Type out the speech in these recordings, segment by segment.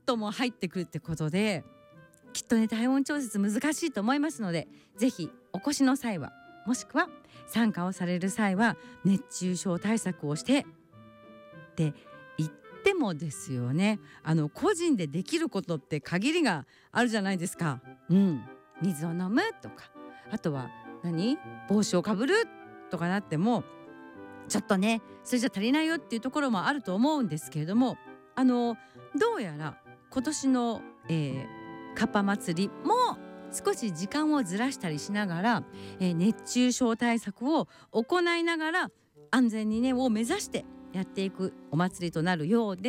トも入ってくるってことで、きっとね体温調節難しいと思いますので、ぜひお越しの際は、もしくは参加をされる際は熱中症対策をしてって言ってもですよね、個人でできることって限りがあるじゃないですか。水を飲むとか、あとは帽子をかぶるとかなってもちょっとねそれじゃ足りないよっていうところもあると思うんですけれども、どうやら今年の、カッパ祭りも少し時間をずらしたりしながら、熱中症対策を行いながら安全にねを目指してやっていくお祭りとなるようです。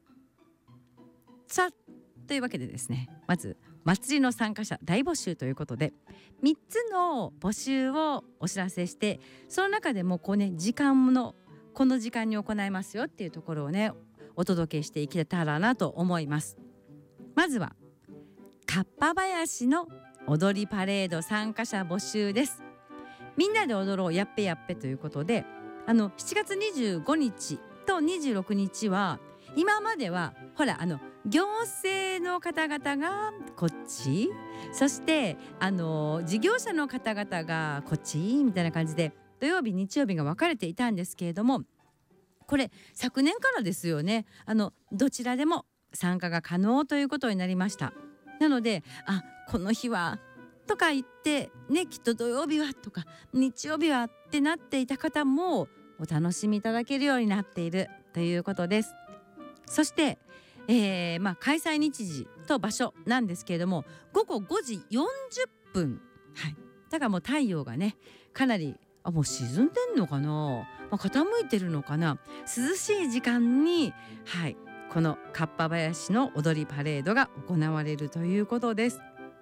さあというわけでですね、まず祭りの参加者大募集ということで3つの募集をお知らせして、その中でも時間のこの時間に行いますよっていうところをねお届けしていけたらなと思います。まずはかっぱ林の踊りパレード参加者募集です。みんなで踊ろうやっぺやっぺということで、7月25日と26日は今まではほら行政の方々がこっち、そして事業者の方々がこっちみたいな感じで土曜日日曜日が分かれていたんですけれども、これ昨年からですよね、どちらでも参加が可能ということになりました。なのでこの日はとか言ってね、きっと土曜日はとか日曜日はってなっていた方もお楽しみいただけるようになっているということです。そして、開催日時と場所なんですけれども、午後5時40分、だからもう太陽がねかなりもう沈んでんのかな、傾いてるのかな、涼しい時間にこのかっぱ林の踊りパレードが行われるということです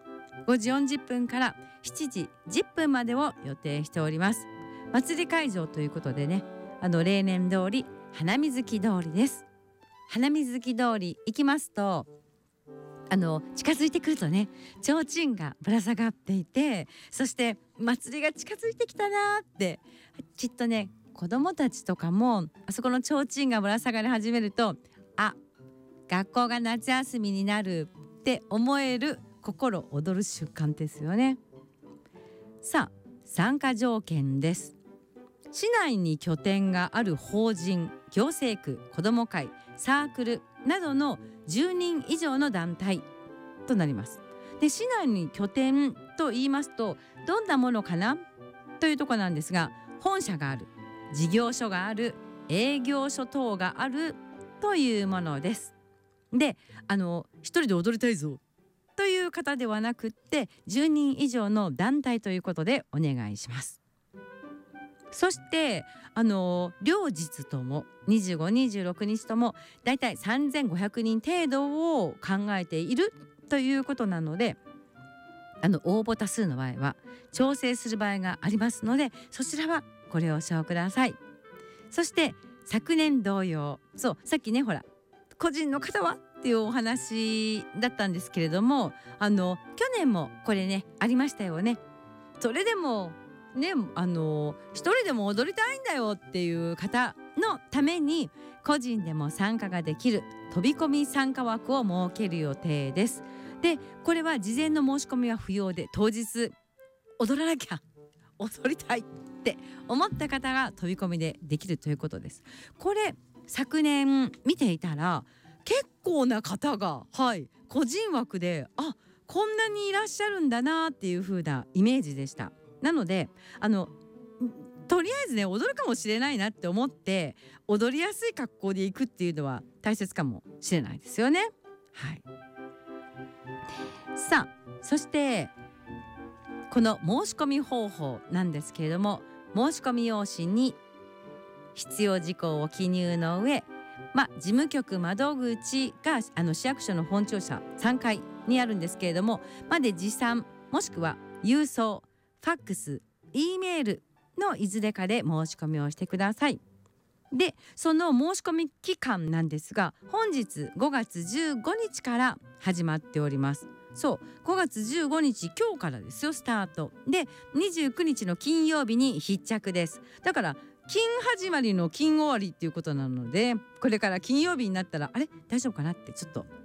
。5時40分から7時10分までを予定しております。祭り会場ということでね、例年通り花水木通りです。花水木通り行きますと近づいてくるとね提灯がぶら下がっていて、そして祭りが近づいてきたなってきっとね子どもたちとかもあそこの提灯がぶら下がり始めると学校が夏休みになるって思える心躍る瞬間ですよね。さあ参加条件です。市内に拠点がある法人、行政区、子ども会、サークルなどの10人以上の団体となります。で市内に拠点と言いますとどんなものかなというところなんですが、本社がある、事業所がある、営業所等があるというものです。で一人で踊りたいぞという方ではなくって10人以上の団体ということでお願いします。そして両日とも25、26日ともだいたい3500人程度を考えているということなので、応募多数の場合は調整する場合がありますので、そちらはご了承ください。そして昨年同様、さっきねほら個人の方はっていうお話だったんですけれども、去年もこれねありましたよね。それでもね一人でも踊りたいんだよっていう方のために個人でも参加ができる飛び込み参加枠を設ける予定です。でこれは事前の申し込みは不要で、当日踊らなきゃ踊りたいって思った方が飛び込みでできるということです。これ昨年見ていたら結構な方が個人枠でこんなにいらっしゃるんだなっていう風なイメージでした。なのでとりあえずね踊るかもしれないなって思って踊りやすい格好で行くっていうのは大切かもしれないですよね。さあそしてこの申し込み方法なんですけれども、申し込み用紙に必要事項を記入の上、事務局窓口が市役所の本庁舎3階にあるんですけれどもまで持参、もしくは郵送、ファックス、Eメールのいずれかで申し込みをしてください。でその申し込み期間なんですが本日5月15日から始まっております。5月15日今日からですよスタートで、29日の金曜日に必着です。だから金始まりの金終わりっていうことなので、これから金曜日になったら大丈夫かなってちょっと